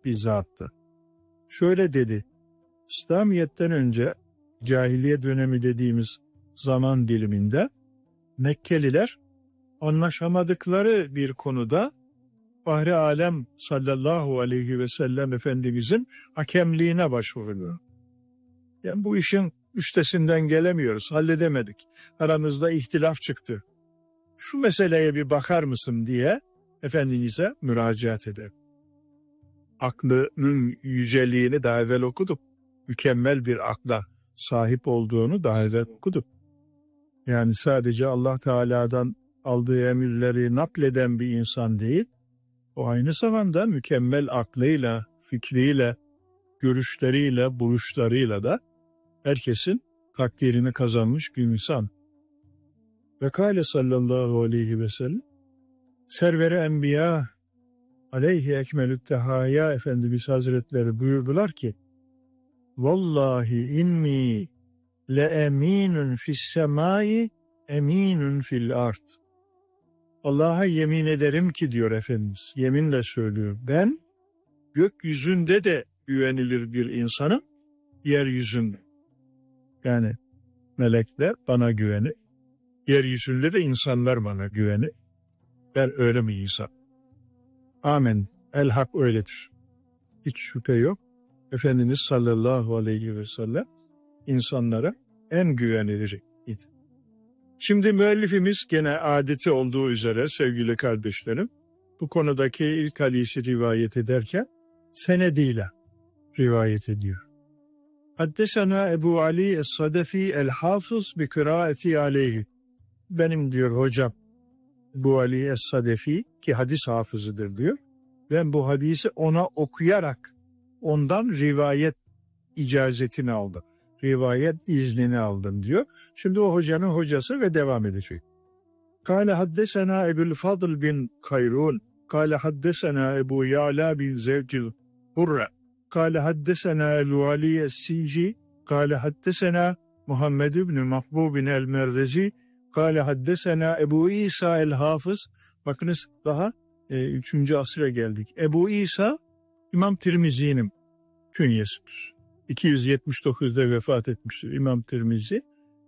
bir zattı. Şöyle dedi, İslamiyet'ten önce cahiliye dönemi dediğimiz zaman diliminde Mekkeliler anlaşamadıkları bir konuda Fahri Alem sallallahu aleyhi ve sellem Efendimizin hakemliğine başvuruyor. Yani bu işin üstesinden gelemiyoruz, halledemedik. Aramızda ihtilaf çıktı. Şu meseleye bir bakar mısın diye Efendimiz'e müracaat eder. Aklının yüceliğini daha evvel okuduk. Mükemmel bir akla sahip olduğunu daha evvel okuduk. Yani sadece Allah Teala'dan aldığı emirleri nakleden bir insan değil, o aynı zamanda mükemmel aklıyla, fikriyle, görüşleriyle, buluşlarıyla da herkesin takdirini kazanmış bir insan. Ve kâle sallallahu aleyhi ve sellem, Server-i Enbiya aleyhi ekmelü't tehâyâ Efendimiz Hazretleri buyurdular ki, Vallahi inni le eminun fis semâi eminun fil ard. Allah'a yemin ederim ki diyor Efendimiz, yeminle söylüyor. Ben gökyüzünde de güvenilir bir insanım, yeryüzünde. Yani melekler bana güvenir, yeryüzünde de insanlar bana güvenir. Ben öyle bir insan. Amin. El hak öyledir. Hiç şüphe yok. Efendimiz sallallahu aleyhi ve sellem insanlara en güvenilir idi. Şimdi müellifimiz gene adeti olduğu üzere sevgili kardeşlerim, bu konudaki ilk hadisi rivayet ederken senediyle rivayet ediyor. Haddesena Ebu Ali Es-Sadefi El-Hafız bi kıraati aleyhi. Benim diyor hocam Ebu Ali Es-Sadefi ki hadis hafızıdır diyor. Ben bu hadisi ona okuyarak ondan rivayet icazetini aldım. Rivayet iznini aldım diyor. Şimdi o hocanın hocası ve devam edecek. Kâle haddesena Ebu'l Fadl bin Kayrun. Kâle haddesena Ebu Ya'la bin Zevcil Hurre. Kâle haddesena Ebu Ali Es-Sinci. Kâle haddesena Muhammed ibn Mahbubin el-Merdezi. Kâle haddesena Ebu İsa el-Hafız. Bakınız daha 3. asıra geldik. Ebu İsa İmam Tirmizi'nin künyesidir. 279'da vefat etmiştir İmam Tirmizi.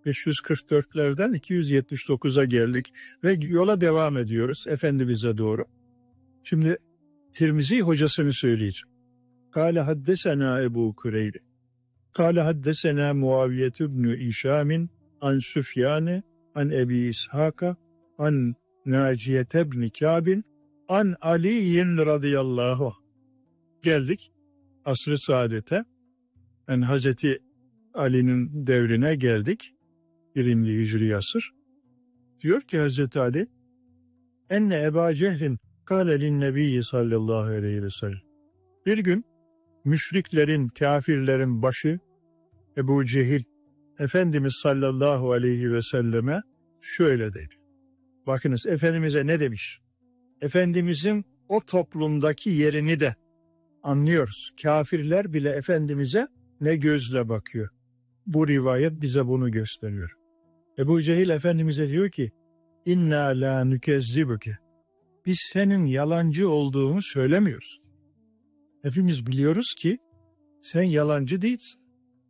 544'lerden 279'a geldik ve yola devam ediyoruz Efendimiz'e doğru. Şimdi Tirmizi hocasını söyleyeceğim. Kâle haddesena Ebu Kureyri. Kâle haddesena Muaviye ibn İşâmin an Süfyâne an Ebi İshâka an Nâciyet ibn Kâbin an Ali'yin radıyallahu anh. Geldik asr-ı saadete. Yani Hazreti Ali'nin devrine geldik. 20. Hicri asır. Diyor ki Hazreti Ali, Enne Ebu Cehil'in kâle linnebiyyi sallallahu aleyhi ve sellem. Bir gün müşriklerin, kafirlerin başı Ebu Cehil, Efendimiz sallallahu aleyhi ve selleme şöyle dedi. Bakınız Efendimiz'e ne demiş? Efendimiz'in o toplumdaki yerini de anlıyoruz. Kafirler bile Efendimiz'e ne gözle bakıyor. Bu rivayet bize bunu gösteriyor. Ebu Cehil Efendimiz'e diyor ki, İnna la nükezzibuke. Biz senin yalancı olduğunu söylemiyoruz. Hepimiz biliyoruz ki sen yalancı değilsin.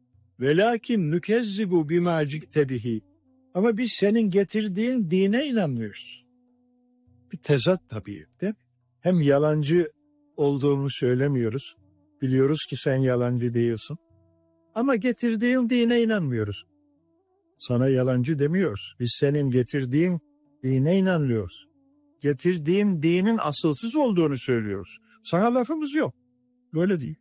Velakin nükezzibu bima ciktebihi. Ama biz senin getirdiğin dine inanmıyoruz. Bir tezat tabii değil mi? Hem yalancı olduğunu söylemiyoruz. Biliyoruz ki sen yalancı değilsin. Ama getirdiğin dine inanmıyoruz. Sana yalancı demiyoruz. Biz senin getirdiğin dine inanıyoruz. Getirdiğin dinin asılsız olduğunu söylüyoruz. Sana lafımız yok. Böyle değil.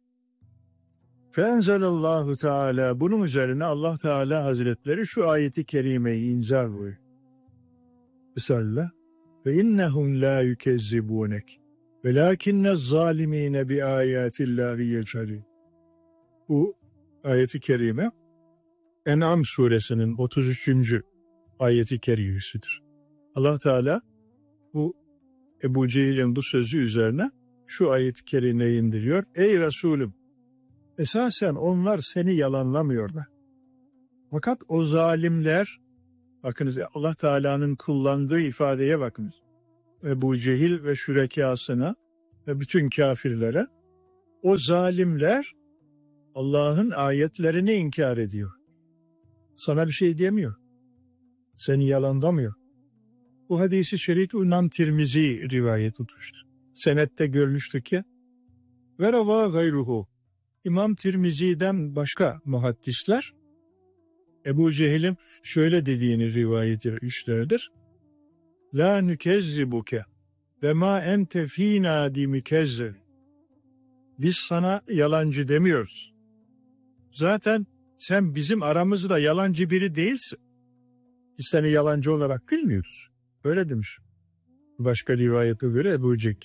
Fenzelallahu Teala, bunun üzerine Allah Teala Hazretleri şu ayeti kerimeyi inzal buyuruyor. Bismillah. Ve innehum la yukezzibunek. Velakinne zalimine bi ayatillahi yechalun. Bu ayeti kerime En'am suresinin 33. ayeti kerimesidir. Allah Teala bu Ebu Cehil'in bu sözü üzerine şu ayet-i kerimeyi indiriyor. Ey Resulüm, esasen onlar seni yalanlamıyorlar. Fakat o zalimler, bakınız Allah Teala'nın kullandığı ifadeye bakınız. Ebu Cehil ve şürekasına ve bütün kafirlere O zalimler Allah'ın ayetlerini inkar ediyor. Sana bir şey diyemiyor. Seni yalanlamıyor. Bu hadisi şerif İmam Tirmizi rivayet etmiştir. Senette görmüştük ki ve rava gayruhu. İmam Tirmizi'den başka muhaddisler Ebu Cehil'in şöyle dediğini rivayet etmişlerdir. La nükezzibuke ve ma ente fînâ di mükezzeb. Biz sana yalancı demiyoruz. Zaten sen bizim aramızda yalancı biri değilsin. Biz seni yalancı olarak bilmiyoruz. Öyle demiş. Başka rivayete göre Ebu Cehil.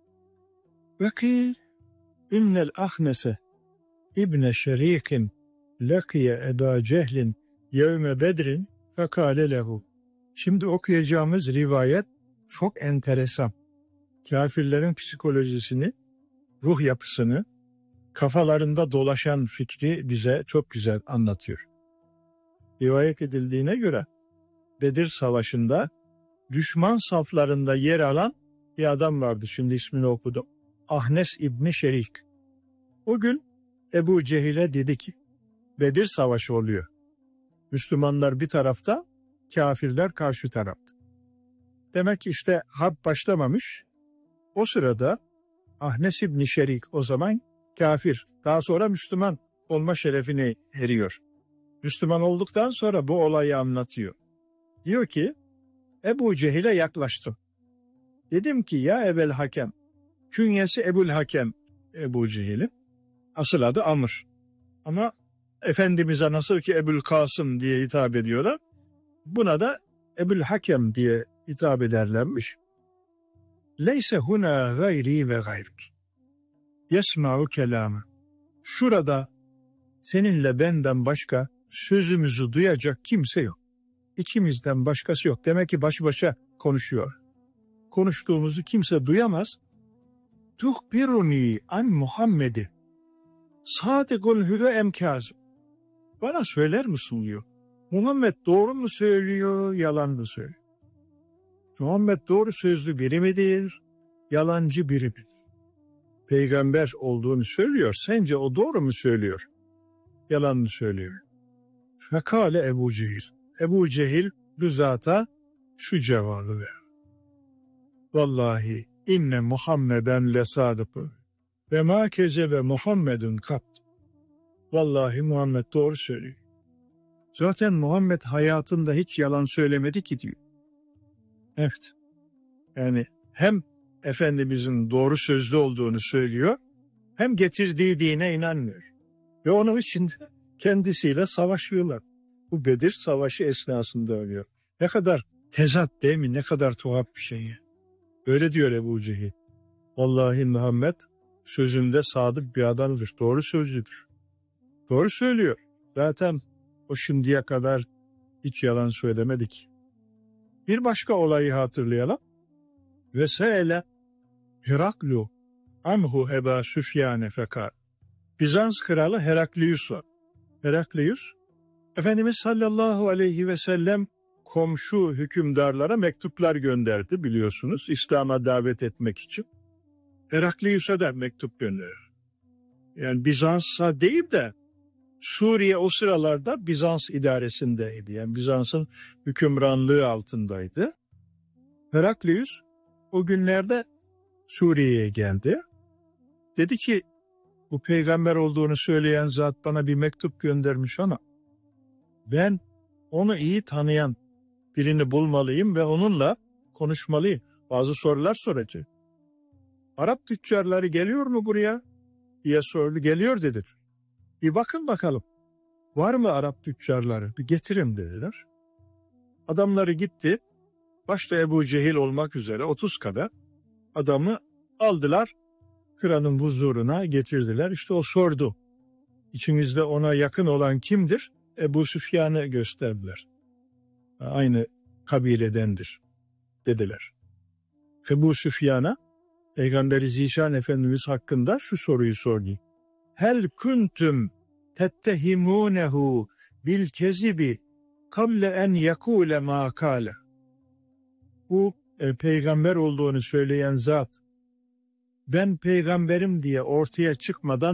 Vakil innel ahnese İbne Şerikin lakiye Eba Cehlin yevme Bedrin fekale lehu. Şimdi okuyacağımız rivayet çok enteresan. Kafirlerin psikolojisini, ruh yapısını, kafalarında dolaşan fikri bize çok güzel anlatıyor. Rivayet edildiğine göre Bedir Savaşı'nda düşman saflarında yer alan bir adam vardı. Şimdi ismini okudum. Ahnes İbni Şerik. O gün Ebu Cehil'e dedi ki, Bedir Savaşı oluyor. Müslümanlar bir tarafta, kafirler karşı tarafta. Demek ki işte harp başlamamış. O sırada Ahnes İbni Şerik o zaman kafir, daha sonra Müslüman olma şerefini eriyor. Müslüman olduktan sonra bu olayı anlatıyor. Diyor ki, Ebu Cehil'e yaklaştım. Dedim ki ya Ebel Hakem, künyesi Ebul Hakem Ebu Cehil'in, asıl adı Amr. Ama Efendimiz'e nasıl ki Ebul Kasım diye hitap ediyorlar, buna da Ebul Hakem diye hitap ederlermiş. Leyse huna gayri ve gayruk. Yesma'u kelamı. Şurada seninle benden başka sözümüzü duyacak kimse yok. İkimizden başkası yok. Demek ki baş başa konuşuyor. Konuştuğumuzu kimse duyamaz. Tuhbiruni an Muhammed'i. Sadıkun hüve emkazım. Bana söyler misin diyor. Muhammed doğru mu söylüyor, yalan mı söylüyor? Muhammed doğru sözlü biri midir, yalancı biri midir? Peygamber olduğunu söylüyor. Sence o doğru mu söylüyor, yalan mı söylüyor? Fekale Ebu Cehil. Ebu Cehil rızata şu cevabı ver. Vallahi inne Muhammeden lesadıkı ve ma kezebe Muhammedun kat. Vallahi Muhammed doğru söylüyor. Zaten Muhammed hayatında hiç yalan söylemedi ki diyor. Evet. Yani hem Efendimizin doğru sözlü olduğunu söylüyor, hem getirdiği dine inanmıyor. Ve onun için kendisiyle savaşıyorlar. Bu Bedir Savaşı esnasında oluyor. Ne kadar tezat değil mi? Ne kadar tuhaf bir şey. Öyle diyor Ebu Cehil. Vallahi Muhammed sözünde sadık bir adamdır. Doğru sözlüdür. Doğru söylüyor. Zaten o şimdiye kadar hiç yalan söylemedik. Bir başka olayı hatırlayalım. Ve se'ele Heraklu anhu Eba Süfyane fekal. Bizans kralı Heraklius var. Heraklius, Efendimiz sallallahu aleyhi ve sellem komşu hükümdarlara mektuplar gönderdi biliyorsunuz. İslam'a davet etmek için. Heraklius'a da mektup gönderir. Yani Bizans'a değil de Suriye o sıralarda Bizans idaresindeydi. Yani Bizans'ın hükümranlığı altındaydı. Heraklius o günlerde Suriye'ye geldi. Dedi ki bu peygamber olduğunu söyleyen zat bana bir mektup göndermiş ama ben onu iyi tanıyan birini bulmalıyım ve onunla konuşmalıyım. Bazı sorular soracak. Arap tüccarları geliyor mu buraya diye sordu. Geliyor dedi. Bir bakın bakalım. Var mı Arap tüccarları? Bir getirin dediler. Adamları gitti. Başta Ebu Cehil olmak üzere 30 kadar adamı aldılar. Kralın huzuruna getirdiler. İşte o sordu. İçinizde ona yakın olan kimdir? Ebu Süfyan'ı gösterdiler. Aynı kabiledendir dediler. Ebu Süfyan'a Peygamberi Zişan Efendimiz hakkında şu soruyu sordu. Hel kuntum tettehimunehu bil kezibi kable en yekule ma kale. Bu peygamber olduğunu söyleyen zat ben peygamberim diye ortaya çıkmadan